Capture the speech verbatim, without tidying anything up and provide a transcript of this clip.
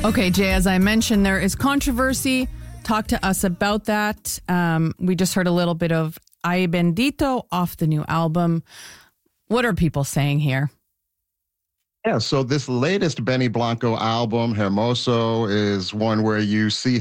Okay, Jay, as I mentioned, there is controversy. Talk to us about that. Um, we just heard a little bit of Ay Bendito off the new album. What are people saying here? Yeah, so this latest Benny Blanco album, Hermoso, is one where you see